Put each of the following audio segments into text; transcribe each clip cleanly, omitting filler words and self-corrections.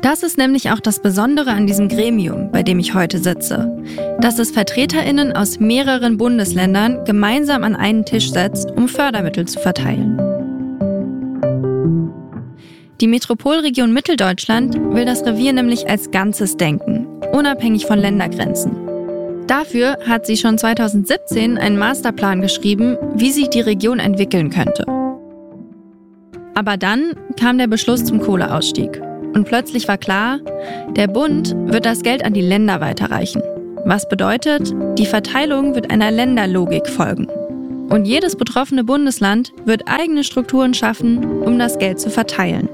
Das ist nämlich auch das Besondere an diesem Gremium, bei dem ich heute sitze. Dass es VertreterInnen aus mehreren Bundesländern gemeinsam an einen Tisch setzt, um Fördermittel zu verteilen. Die Metropolregion Mitteldeutschland will das Revier nämlich als Ganzes denken, unabhängig von Ländergrenzen. Dafür hat sie schon 2017 einen Masterplan geschrieben, wie sich die Region entwickeln könnte. Aber dann kam der Beschluss zum Kohleausstieg. Und plötzlich war klar, der Bund wird das Geld an die Länder weiterreichen. Was bedeutet, die Verteilung wird einer Länderlogik folgen. Und jedes betroffene Bundesland wird eigene Strukturen schaffen, um das Geld zu verteilen.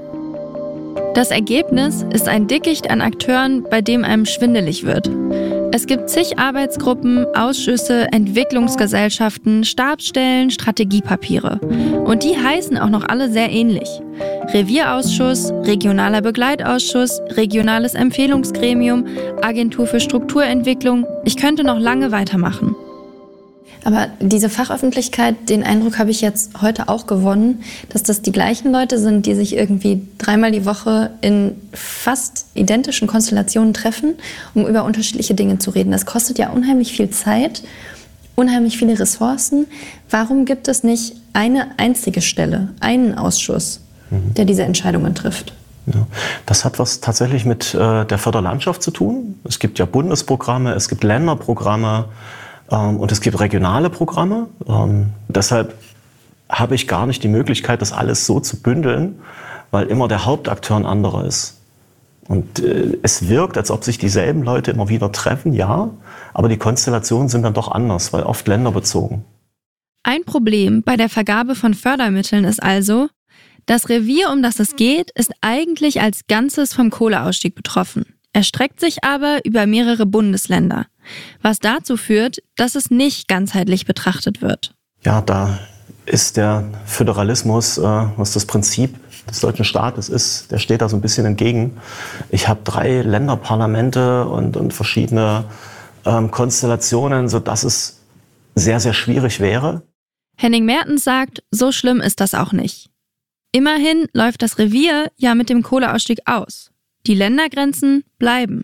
Das Ergebnis ist ein Dickicht an Akteuren, bei dem einem schwindelig wird. Es gibt zig Arbeitsgruppen, Ausschüsse, Entwicklungsgesellschaften, Stabsstellen, Strategiepapiere. Und die heißen auch noch alle sehr ähnlich. Revierausschuss, regionaler Begleitausschuss, regionales Empfehlungsgremium, Agentur für Strukturentwicklung. Ich könnte noch lange weitermachen. Aber diese Fachöffentlichkeit, den Eindruck habe ich jetzt heute auch gewonnen, dass das die gleichen Leute sind, die sich irgendwie 3-mal die Woche in fast identischen Konstellationen treffen, um über unterschiedliche Dinge zu reden. Das kostet ja unheimlich viel Zeit, unheimlich viele Ressourcen. Warum gibt es nicht eine einzige Stelle, einen Ausschuss, der diese Entscheidungen trifft? Ja, das hat was tatsächlich mit der Förderlandschaft zu tun. Es gibt ja Bundesprogramme, es gibt Länderprogramme, und es gibt regionale Programme. Deshalb habe ich gar nicht die Möglichkeit, das alles so zu bündeln, weil immer der Hauptakteur ein anderer ist. Und es wirkt, als ob sich dieselben Leute immer wieder treffen, ja, aber die Konstellationen sind dann doch anders, weil oft länderbezogen. Ein Problem bei der Vergabe von Fördermitteln ist also, das Revier, um das es geht, ist eigentlich als Ganzes vom Kohleausstieg betroffen. Erstreckt sich aber über mehrere Bundesländer, was dazu führt, dass es nicht ganzheitlich betrachtet wird. Ja, da ist der Föderalismus, was das Prinzip des deutschen Staates ist, der steht da so ein bisschen entgegen. Ich habe 3 Länderparlamente und verschiedene Konstellationen, sodass es sehr, sehr schwierig wäre. Henning Mertens sagt, so schlimm ist das auch nicht. Immerhin läuft das Revier ja mit dem Kohleausstieg aus. Die Ländergrenzen bleiben.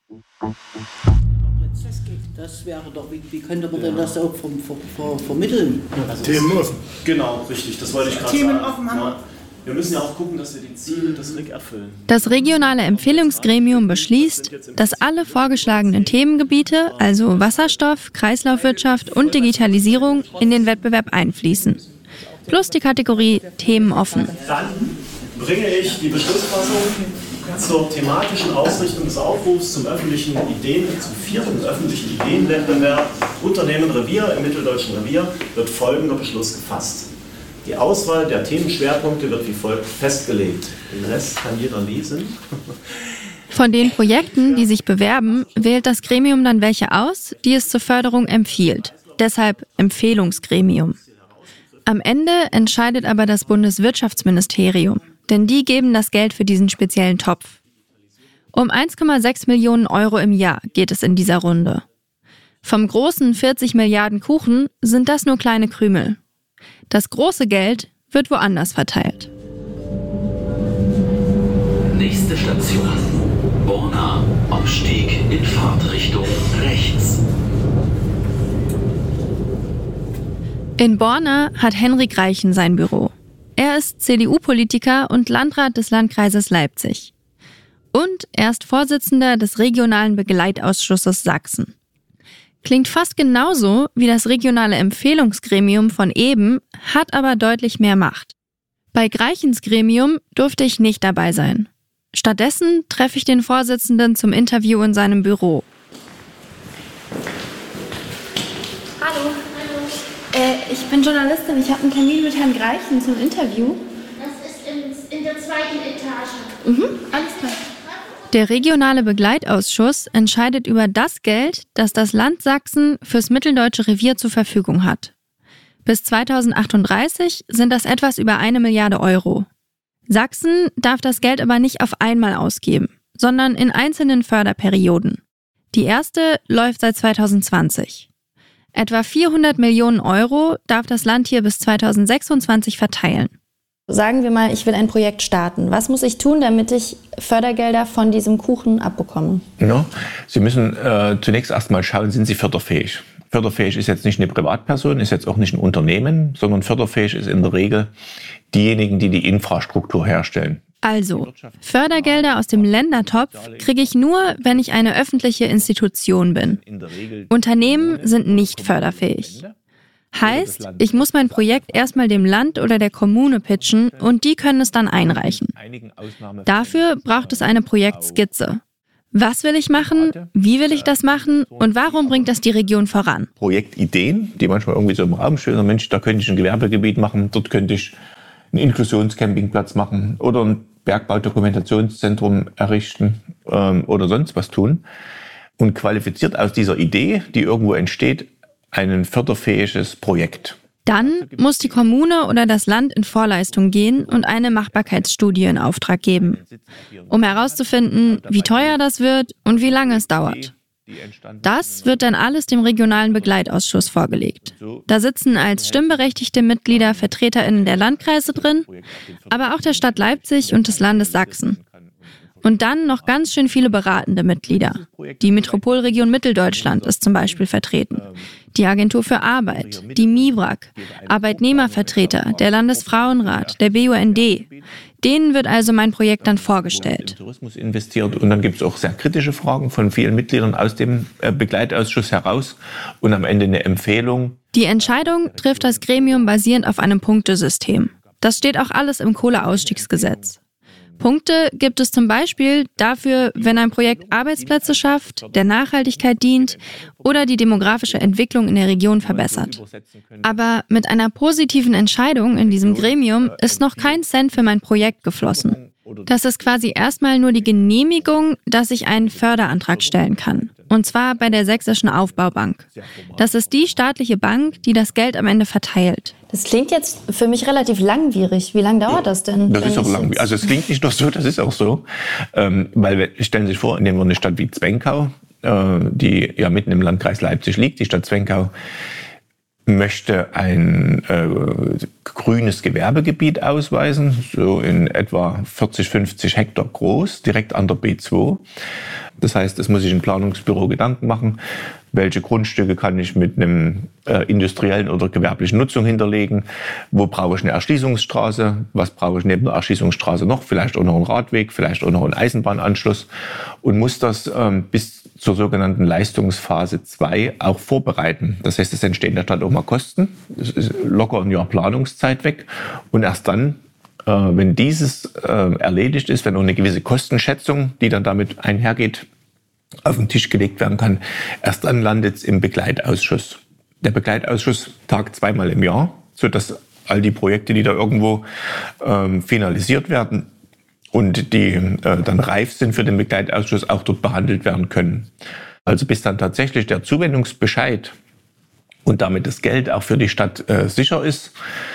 Das wäre doch, wie könnte man denn das auch vermitteln? Themen offen. Genau, richtig, das wollte ich gerade sagen. Themen offen haben. Ja. Wir müssen ja auch gucken, dass wir die Ziele des RIG erfüllen. Das regionale Empfehlungsgremium beschließt, dass alle vorgeschlagenen Themengebiete, also Wasserstoff, Kreislaufwirtschaft und Digitalisierung, in den Wettbewerb einfließen. Plus die Kategorie Themen offen. Dann bringe ich die Beschlussfassung zur thematischen Ausrichtung des Aufrufs zum 4. öffentlichen Ideenwettbewerb Unternehmen Revier im Mitteldeutschen Revier wird folgender Beschluss gefasst. Die Auswahl der Themenschwerpunkte wird wie folgt festgelegt. Den Rest kann jeder lesen. Von den Projekten, die sich bewerben, wählt das Gremium dann welche aus, die es zur Förderung empfiehlt. Deshalb Empfehlungsgremium. Am Ende entscheidet aber das Bundeswirtschaftsministerium. Denn die geben das Geld für diesen speziellen Topf. Um 1,6 Millionen Euro im Jahr geht es in dieser Runde. Vom großen 40 Milliarden Kuchen sind das nur kleine Krümel. Das große Geld wird woanders verteilt. Nächste Station. Borna, Aufstieg in Fahrtrichtung rechts. In Borna hat Henrik Reichen sein Büro. Er ist CDU-Politiker und Landrat des Landkreises Leipzig. Und er ist Vorsitzender des regionalen Begleitausschusses Sachsen. Klingt fast genauso wie das regionale Empfehlungsgremium von eben, hat aber deutlich mehr Macht. Bei Reichens Gremium durfte ich nicht dabei sein. Stattdessen treffe ich den Vorsitzenden zum Interview in seinem Büro. Hallo. Ich bin Journalistin, ich habe einen Termin mit Herrn Reichen zum Interview. Das ist in der 2. Etage. Alles klar. Der regionale Begleitausschuss entscheidet über das Geld, das das Land Sachsen fürs Mitteldeutsche Revier zur Verfügung hat. Bis 2038 sind das etwas über 1 Milliarde Euro. Sachsen darf das Geld aber nicht auf einmal ausgeben, sondern in einzelnen Förderperioden. Die erste läuft seit 2020. Etwa 400 Millionen Euro darf das Land hier bis 2026 verteilen. Sagen wir mal, ich will ein Projekt starten. Was muss ich tun, damit ich Fördergelder von diesem Kuchen abbekomme? Ja, Sie müssen zunächst erstmal schauen, sind Sie förderfähig? Förderfähig ist jetzt nicht eine Privatperson, ist jetzt auch nicht ein Unternehmen, sondern förderfähig ist in der Regel diejenigen, die die Infrastruktur herstellen. Also, Fördergelder aus dem Ländertopf kriege ich nur, wenn ich eine öffentliche Institution bin. Unternehmen sind nicht förderfähig. Heißt, ich muss mein Projekt erstmal dem Land oder der Kommune pitchen und die können es dann einreichen. Dafür braucht es eine Projektskizze. Was will ich machen? Wie will ich das machen? Und warum bringt das die Region voran? Projektideen, die manchmal irgendwie so im Raum stehen. Mensch, da könnte ich ein Gewerbegebiet machen, dort könnte ich einen Inklusionscampingplatz machen oder ein Bergbaudokumentationszentrum errichten oder sonst was tun. Und qualifiziert aus dieser Idee, die irgendwo entsteht, ein förderfähiges Projekt. Dann muss die Kommune oder das Land in Vorleistung gehen und eine Machbarkeitsstudie in Auftrag geben, um herauszufinden, wie teuer das wird und wie lange es dauert. Das wird dann alles dem regionalen Begleitausschuss vorgelegt. Da sitzen als stimmberechtigte Mitglieder VertreterInnen der Landkreise drin, aber auch der Stadt Leipzig und des Landes Sachsen. Und dann noch ganz schön viele beratende Mitglieder. Die Metropolregion Mitteldeutschland ist zum Beispiel vertreten. Die Agentur für Arbeit, die MIBRAG, Arbeitnehmervertreter, der Landesfrauenrat, der BUND. Denen wird also mein Projekt dann vorgestellt. Tourismus investiert und dann gibt es auch sehr kritische Fragen von vielen Mitgliedern aus dem Begleitausschuss heraus und am Ende eine Empfehlung. Die Entscheidung trifft das Gremium basierend auf einem Punktesystem. Das steht auch alles im Kohleausstiegsgesetz. Punkte gibt es zum Beispiel dafür, wenn ein Projekt Arbeitsplätze schafft, der Nachhaltigkeit dient oder die demografische Entwicklung in der Region verbessert. Aber mit einer positiven Entscheidung in diesem Gremium ist noch kein Cent für mein Projekt geflossen. Das ist quasi erstmal nur die Genehmigung, dass ich einen Förderantrag stellen kann. Und zwar bei der Sächsischen Aufbaubank. Das ist die staatliche Bank, die das Geld am Ende verteilt. Das klingt jetzt für mich relativ langwierig. Wie lange dauert das denn? Das ist auch langwierig. Also es klingt nicht nur so, das ist auch so. Weil stellen Sie sich vor, nehmen wir eine Stadt wie Zwenkau, die ja mitten im Landkreis Leipzig liegt. Die Stadt Zwenkau möchte ein grünes Gewerbegebiet ausweisen, so in etwa 40, 50 Hektar groß, direkt an der B2. Das heißt, es muss sich ein Planungsbüro Gedanken machen, welche Grundstücke kann ich mit einem industriellen oder gewerblichen Nutzung hinterlegen, wo brauche ich eine Erschließungsstraße, was brauche ich neben der Erschließungsstraße noch, vielleicht auch noch einen Radweg, vielleicht auch noch einen Eisenbahnanschluss und muss das bis zur sogenannten Leistungsphase 2 auch vorbereiten. Das heißt, es entstehen in der Stadt auch mal Kosten, es ist locker ein Jahr Planungszeit weg und erst dann, wenn dieses erledigt ist, wenn auch eine gewisse Kostenschätzung, die dann damit einhergeht, auf den Tisch gelegt werden kann, erst dann landet es im Begleitausschuss. Der Begleitausschuss tagt zweimal im Jahr, sodass all die Projekte, die da irgendwo finalisiert werden und die dann reif sind für den Begleitausschuss, auch dort behandelt werden können. Also bis dann tatsächlich der Zuwendungsbescheid und damit das Geld auch für die Stadt sicher ist,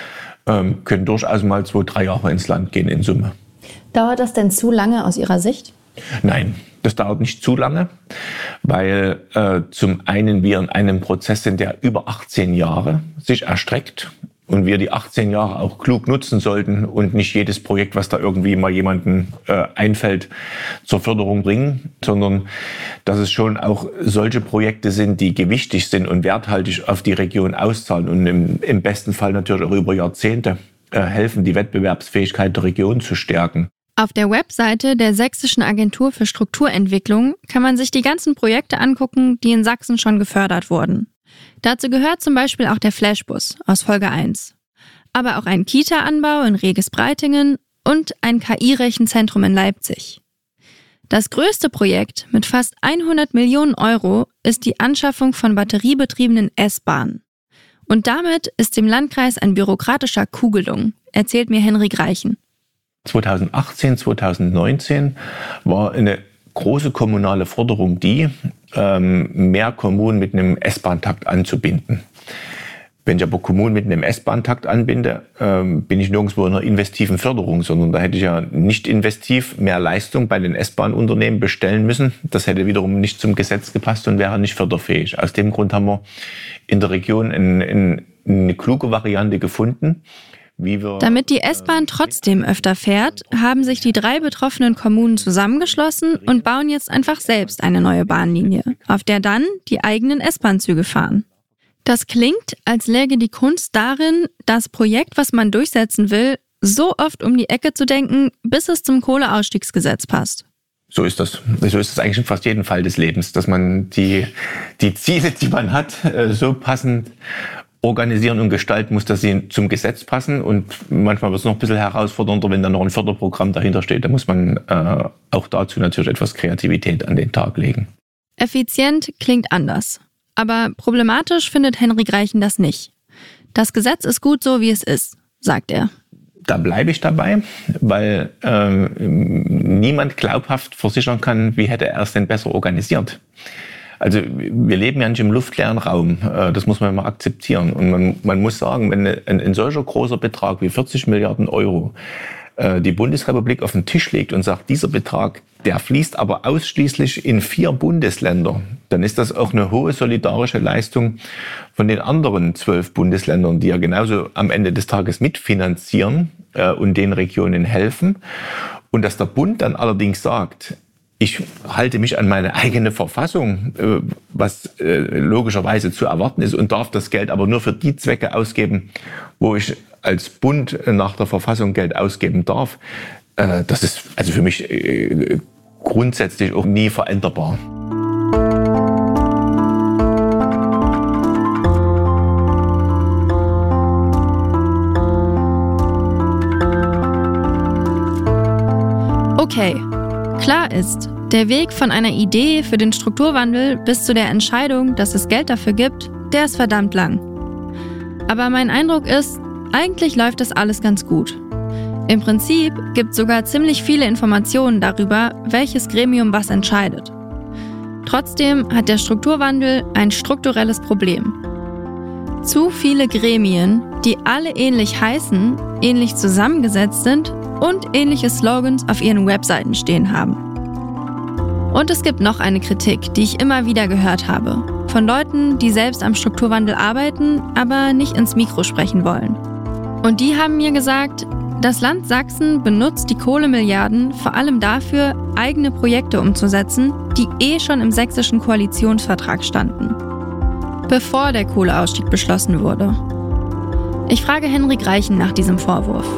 können durchaus mal 2-3 Jahre ins Land gehen in Summe. Dauert das denn zu lange aus Ihrer Sicht? Nein, das dauert nicht zu lange, weil zum einen wir in einem Prozess sind, der über 18 Jahre sich erstreckt und wir die 18 Jahre auch klug nutzen sollten und nicht jedes Projekt, was da irgendwie mal jemandem einfällt, zur Förderung bringen, sondern dass es schon auch solche Projekte sind, die gewichtig sind und werthaltig auf die Region auszahlen und im besten Fall natürlich auch über Jahrzehnte helfen, die Wettbewerbsfähigkeit der Region zu stärken. Auf der Webseite der Sächsischen Agentur für Strukturentwicklung kann man sich die ganzen Projekte angucken, die in Sachsen schon gefördert wurden. Dazu gehört zum Beispiel auch der Flashbus aus Folge 1. Aber auch ein Kita-Anbau in Reges-Breitingen und ein KI-Rechenzentrum in Leipzig. Das größte Projekt mit fast 100 Millionen Euro ist die Anschaffung von batteriebetriebenen S-Bahnen. Und damit ist dem Landkreis ein bürokratischer Coup gelungen, erzählt mir Henrik Reichen. 2018, 2019 war eine große kommunale Forderung, die mehr Kommunen mit einem S-Bahn-Takt anzubinden. Wenn ich aber Kommunen mit einem S-Bahn-Takt anbinde, bin ich nirgendwo in einer investiven Förderung, sondern da hätte ich ja nicht investiv mehr Leistung bei den S-Bahn-Unternehmen bestellen müssen. Das hätte wiederum nicht zum Gesetz gepasst und wäre nicht förderfähig. Aus dem Grund haben wir in der Region eine kluge Variante gefunden, wie wir... Damit die S-Bahn trotzdem öfter fährt, haben sich die 3 betroffenen Kommunen zusammengeschlossen und bauen jetzt einfach selbst eine neue Bahnlinie, auf der dann die eigenen S-Bahn-Züge fahren. Das klingt, als läge die Kunst darin, das Projekt, was man durchsetzen will, so oft um die Ecke zu denken, bis es zum Kohleausstiegsgesetz passt. So ist das. So ist es eigentlich in fast jedem Fall des Lebens, dass man die Ziele, die man hat, so passend organisieren und gestalten muss, dass sie zum Gesetz passen. Und manchmal wird es noch ein bisschen herausfordernder, wenn dann noch ein Förderprogramm dahinter steht. Da muss man auch dazu natürlich etwas Kreativität an den Tag legen. Effizient klingt anders. Aber problematisch findet Henrik Reichen das nicht. Das Gesetz ist gut so, wie es ist, sagt er. Da bleibe ich dabei, weil niemand glaubhaft versichern kann, wie hätte er es denn besser organisiert. Also wir leben ja nicht im luftleeren Raum, das muss man mal akzeptieren. Und man muss sagen, wenn ein solcher großer Betrag wie 40 Milliarden Euro die Bundesrepublik auf den Tisch legt und sagt, dieser Betrag, der fließt aber ausschließlich in 4 Bundesländer, dann ist das auch eine hohe solidarische Leistung von den anderen 12 Bundesländern, die ja genauso am Ende des Tages mitfinanzieren und den Regionen helfen. Und dass der Bund dann allerdings sagt, ich halte mich an meine eigene Verfassung, was logischerweise zu erwarten ist, und darf das Geld aber nur für die Zwecke ausgeben, wo ich als Bund nach der Verfassung Geld ausgeben darf. Das ist also für mich grundsätzlich auch nie veränderbar. Okay. Klar ist, der Weg von einer Idee für den Strukturwandel bis zu der Entscheidung, dass es Geld dafür gibt, der ist verdammt lang. Aber mein Eindruck ist, eigentlich läuft das alles ganz gut. Im Prinzip gibt es sogar ziemlich viele Informationen darüber, welches Gremium was entscheidet. Trotzdem hat der Strukturwandel ein strukturelles Problem. Zu viele Gremien, die alle ähnlich heißen, ähnlich zusammengesetzt sind und ähnliche Slogans auf ihren Webseiten stehen haben. Und es gibt noch eine Kritik, die ich immer wieder gehört habe, von Leuten, die selbst am Strukturwandel arbeiten, aber nicht ins Mikro sprechen wollen. Und die haben mir gesagt, das Land Sachsen benutzt die Kohlemilliarden vor allem dafür, eigene Projekte umzusetzen, die schon im sächsischen Koalitionsvertrag standen, bevor der Kohleausstieg beschlossen wurde. Ich frage Henrik Reichen nach diesem Vorwurf.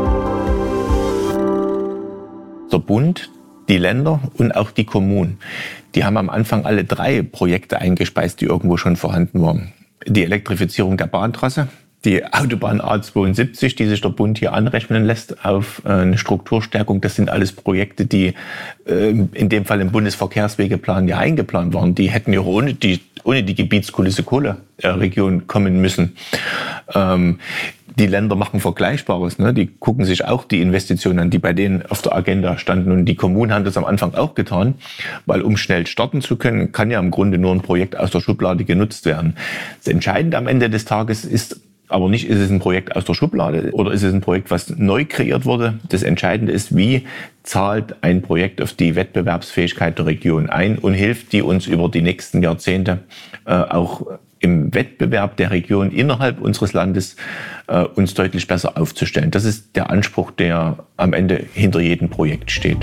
Der Bund, die Länder und auch die Kommunen, die haben am Anfang alle 3 Projekte eingespeist, die irgendwo schon vorhanden waren. Die Elektrifizierung der Bahntrasse, die Autobahn A72, die sich der Bund hier anrechnen lässt auf eine Strukturstärkung. Das sind alles Projekte, die in dem Fall im Bundesverkehrswegeplan ja eingeplant waren. Die hätten ja ohne die Gebietskulisse Kohleregion kommen müssen. Die Länder machen Vergleichbares, ne? Die gucken sich auch die Investitionen an, die bei denen auf der Agenda standen. Und die Kommunen haben das am Anfang auch getan, weil um schnell starten zu können, kann ja im Grunde nur ein Projekt aus der Schublade genutzt werden. Das Entscheidende am Ende des Tages ist aber nicht, ist es ein Projekt aus der Schublade oder ist es ein Projekt, was neu kreiert wurde. Das Entscheidende ist, wie zahlt ein Projekt auf die Wettbewerbsfähigkeit der Region ein und hilft die uns über die nächsten Jahrzehnte auch im Wettbewerb der Region innerhalb unseres Landes uns deutlich besser aufzustellen. Das ist der Anspruch, der am Ende hinter jedem Projekt steht.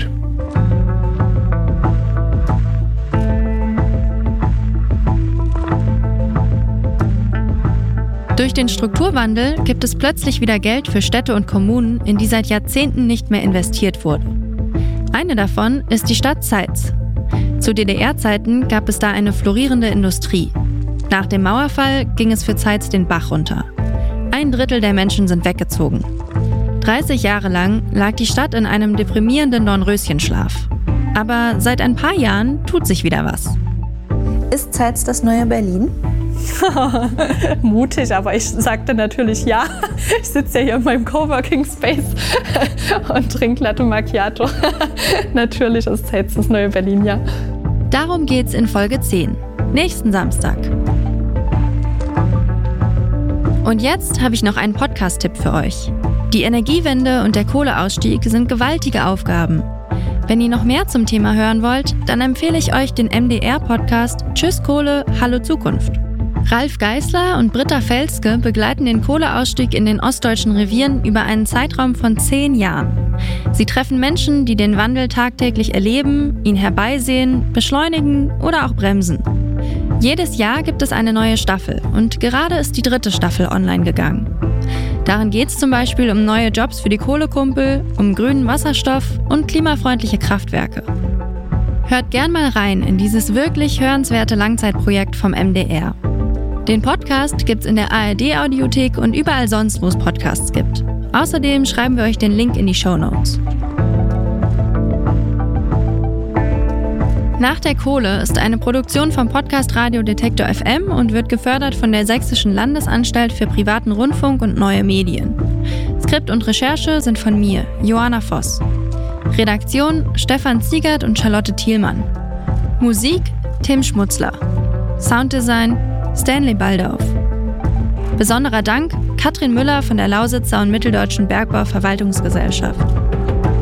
Durch den Strukturwandel gibt es plötzlich wieder Geld für Städte und Kommunen, in die seit Jahrzehnten nicht mehr investiert wurde. Eine davon ist die Stadt Zeitz. Zu DDR-Zeiten gab es da eine florierende Industrie. Nach dem Mauerfall ging es für Zeitz den Bach runter. 1/3 der Menschen sind weggezogen. 30 Jahre lang lag die Stadt in einem deprimierenden Dornröschenschlaf. Aber seit ein paar Jahren tut sich wieder was. Ist Zeitz das neue Berlin? Mutig, aber ich sagte natürlich ja. Ich sitze ja hier in meinem Coworking Space und trinke Latte Macchiato. Natürlich ist Zeitz das neue Berlin, ja. Darum geht's in Folge 10, nächsten Samstag. Und jetzt habe ich noch einen Podcast-Tipp für euch. Die Energiewende und der Kohleausstieg sind gewaltige Aufgaben. Wenn ihr noch mehr zum Thema hören wollt, dann empfehle ich euch den MDR-Podcast Tschüss Kohle, Hallo Zukunft. Ralf Geißler und Britta Felske begleiten den Kohleausstieg in den ostdeutschen Revieren über einen Zeitraum von 10 Jahren. Sie treffen Menschen, die den Wandel tagtäglich erleben, ihn herbeisehen, beschleunigen oder auch bremsen. Jedes Jahr gibt es eine neue Staffel und gerade ist die 3. Staffel online gegangen. Darin geht es zum Beispiel um neue Jobs für die Kohlekumpel, um grünen Wasserstoff und klimafreundliche Kraftwerke. Hört gern mal rein in dieses wirklich hörenswerte Langzeitprojekt vom MDR. Den Podcast gibt's in der ARD-Audiothek und überall sonst, wo es Podcasts gibt. Außerdem schreiben wir euch den Link in die Shownotes. Nach der Kohle ist eine Produktion vom Podcast Radio Detektor FM und wird gefördert von der Sächsischen Landesanstalt für privaten Rundfunk und neue Medien. Skript und Recherche sind von mir, Joanna Voss. Redaktion Stefan Ziegert und Charlotte Thielmann. Musik Tim Schmutzler. Sounddesign Stanley Baldauf. Besonderer Dank Katrin Müller von der Lausitzer und Mitteldeutschen Bergbau-Verwaltungsgesellschaft.